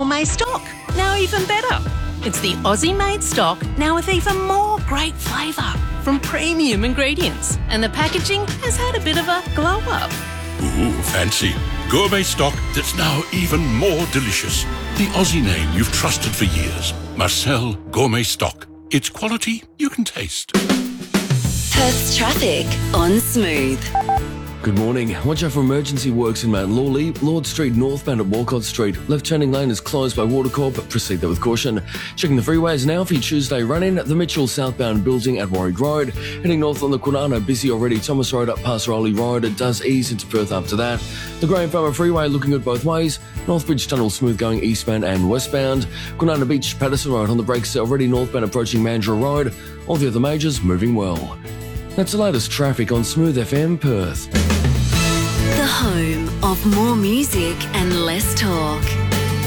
gourmet stock, now even better. It's the Aussie-made stock, now with even more great flavour from premium ingredients. And the packaging has had a bit of a glow-up. Ooh, fancy. Gourmet stock that's now even more delicious. The Aussie name you've trusted for years. Marcel Gourmet Stock. It's quality you can taste. Perth's traffic on Smooth. Good morning. Watch out for emergency works in Mount Lawley. Lord Street northbound at Walcott Street. Left turning lane is closed by Watercorp. Proceed there with caution. Checking the freeways now for your Tuesday run-in. The Mitchell southbound building at Warwick Road. Heading north on the Kwinana, busy already. Thomas Road up past Rowley Road. It does ease into Perth after that. The Graham Farmer Freeway looking good both ways. Northbridge Tunnel smooth going eastbound and westbound. Kwinana Beach, Patterson Road on the brakes already northbound approaching Mandurah Road. All the other majors moving well. That's the latest traffic on Smooth FM Perth. The home of more music and less talk.